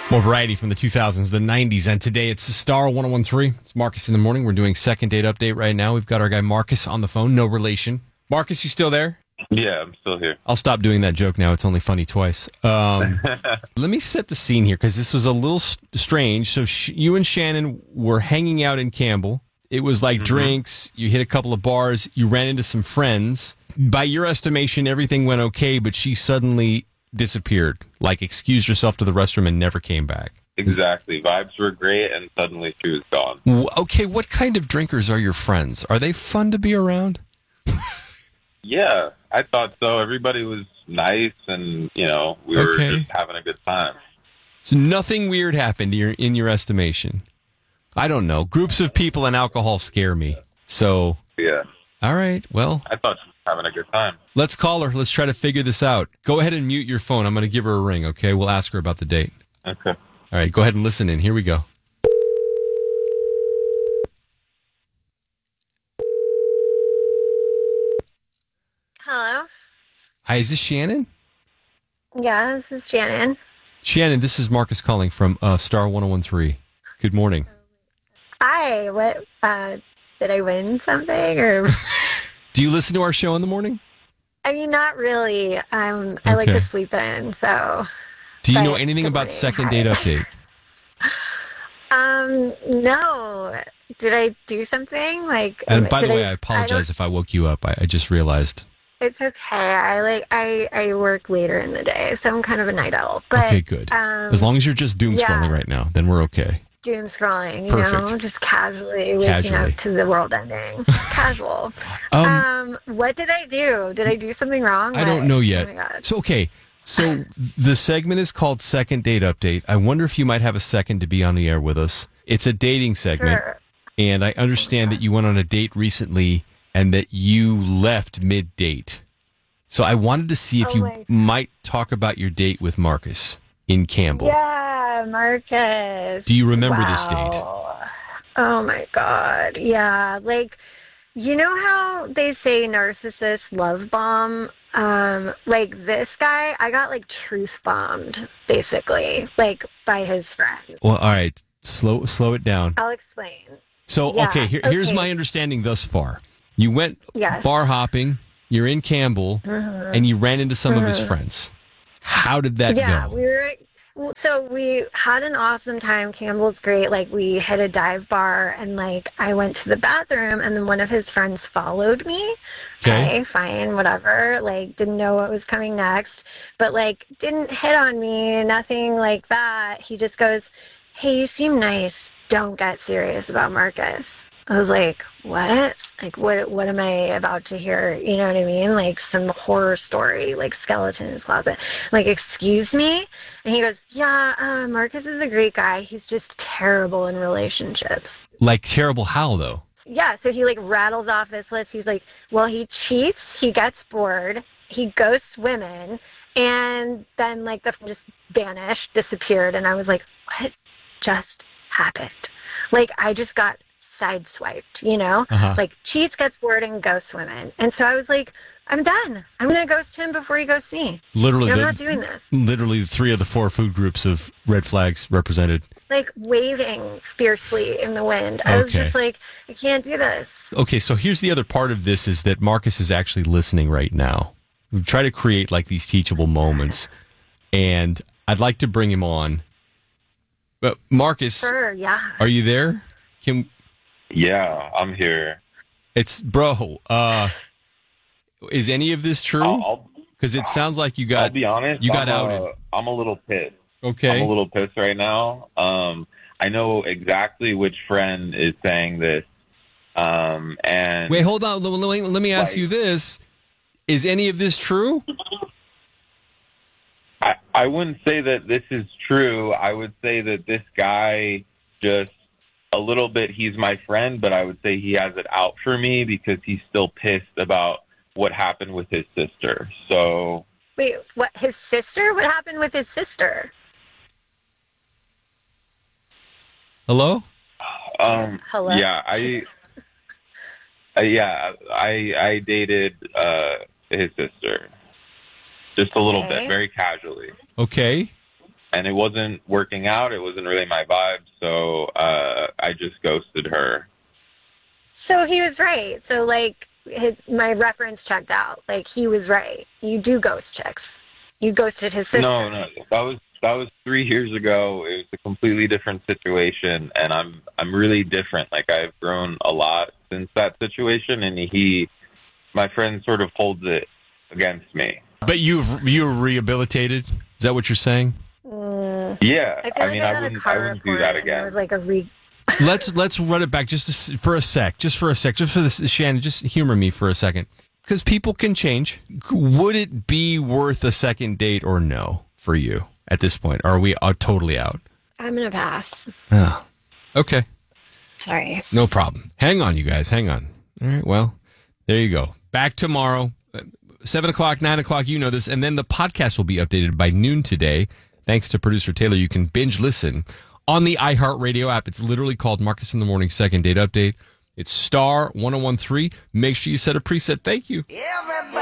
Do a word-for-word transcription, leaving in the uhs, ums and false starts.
More variety from the two thousands, the nineties, and today it's Star one oh one three. It's Marcus in the morning. We're doing second date update right now. We've got our guy Marcus on the phone. No relation. Marcus, you still there? Yeah, I'm still here. I'll stop doing that joke now. It's only funny twice. Um, let me set the scene here because this was a little s- strange. So sh- you and Shannon were hanging out in Campbell. It was like mm-hmm. drinks. You hit a couple of bars. You ran into some friends. By your estimation, everything went okay, but she suddenly disappeared, like excused herself to the restroom and never came back. Exactly. Vibes were great, and suddenly she was gone. Okay, what kind of drinkers are your friends? Are they fun to be around? Yeah, I thought so. Everybody was nice, and, you know, we were okay. just having a good time. So nothing weird happened in your, in your estimation? I don't know. Groups of people and alcohol scare me. So, yeah. All right, well. I thought she was having a good time. Let's call her. Let's try to figure this out. Go ahead and mute your phone. I'm going to give her a ring, okay? We'll ask her about the date. Okay. All right, go ahead and listen in. Here we go. Hello? Hi, is this Shannon? Yeah, this is Shannon. Shannon, this is Marcus calling from uh, Star one oh one three. Good morning. Hi, what, uh, did I win something, or? Do you listen to our show in the morning? I mean, not really. Um, I like Okay. to sleep in, so. Do you but know anything good about morning. Second Hi. Date Update? Um, no. Did I do something? Like, And by the did way, I apologize I if I woke you up. I, I just realized. It's okay. I like I, I work later in the day, so I'm kind of a night owl. But, Okay, good. Um, As long as you're just doom yeah. scrolling right now, then we're okay. doom scrolling, you Perfect. know, just casually waking Casually. up to the world ending. Casual. Um, Um, what did I do? Did I do something wrong? I don't What? know yet. Oh my God. So, okay. So the segment is called Second Date Update. I wonder if you might have a second to be on the air with us. It's a dating segment. Sure. And I understand that you went on a date recently and that you left mid-date. So I wanted to see if Oh you my- might talk about your date with Marcus in Campbell. Yeah, Marcus. Do you remember this Wow. date? Oh my God. Yeah. Like, you know how they say narcissists love bomb? Um, like this guy, I got like truth bombed, basically, like by his friend. Well, all right. Slow slow it down. I'll explain. So, Yeah, okay, here, here's okay. my understanding thus far. You went Yes. bar hopping, you're in Campbell, Mhm. and you ran into some of his Mhm. friends. How did that Yeah, go? we were. So we had an awesome time. Campbell's great. Like, we hit a dive bar, and like I went to the bathroom, and then one of his friends followed me. Okay. Fine, whatever. Like, didn't know what was coming next, but like didn't hit on me, nothing like that. He just goes, "Hey, you seem nice. Don't get serious about Marcus." I was like, what? Like, what What am I about to hear? You know what I mean? Like, some horror story, like skeleton in his closet. I'm like, excuse me? And he goes, yeah, uh, Marcus is a great guy. He's just terrible in relationships. Like, terrible how, though? Yeah, so he, like, rattles off this list. He's like, well, he cheats, he gets bored, he ghosts women, and then, like, the just vanished, disappeared. And I was like, what just happened? Like, I just got sideswiped, you know? Uh-huh. Like, cheats, gets bored, and ghosts women. And so I was like, I'm done. I'm going to ghost him before he ghosts me. Literally, I'm the, not doing this. literally three of the four food groups of red flags represented. Like, waving fiercely in the wind. I was Okay. just like, I can't do this. Okay, so here's the other part of this is that Marcus is actually listening right now. We try to create like these teachable moments, and I'd like to bring him on. But Marcus, Sure, yeah. are you there? Can Yeah, I'm here. it's bro? Uh, is any of this true? I'll, Because it sounds like you I'll, got I'll be honest. you got I'm, outed. uh, I'm a little pissed. Okay. I'm a little pissed right now. Um, I know exactly which friend is saying this. Um, and Wait, hold on. Let, let me- let me ask Like- you this: is any of this true? I, I wouldn't say that this is true. I would say that this guy just a little bit, he's my friend, but I would say he has it out for me because he's still pissed about what happened with his sister. So, Wait, what? His sister? What happened with his sister? Hello? um, Hello? yeah, I, uh, yeah, I, I dated, uh, his sister just a little Okay. bit, very casually. Okay. and it wasn't working out. It wasn't really my vibe, so uh, I just ghosted her. So he was right. So, like, his, my reference checked out. Like, he was right. You do ghost chicks. You ghosted his sister. No, no, that was that was three years ago. It was a completely different situation, and I'm I'm really different. Like, I've grown a lot since that situation, and he, my friend, sort of holds it against me. But you've you're rehabilitated. Is that what you're saying? Mm. Yeah, I, feel I like mean, I, I got wouldn't a car I wouldn't do report that and again. There was like a re. let's let's run it back just to, for a sec, just for a sec, just for this. Shannon, just humor me for a second, because people can change. Would it be worth a second date or no for you at this point? Are we uh, totally out? I'm gonna pass. Oh, okay. Sorry. No problem. Hang on, you guys. Hang on. All right. Well, there you go. Back tomorrow, seven o'clock, nine o'clock. You know this, and then the podcast will be updated by noon today. Thanks to producer Taylor, you can binge listen on the iHeartRadio app. It's literally called Marcus in the Morning Second Date Update. It's star one oh one three. Make sure you set a preset. Thank you.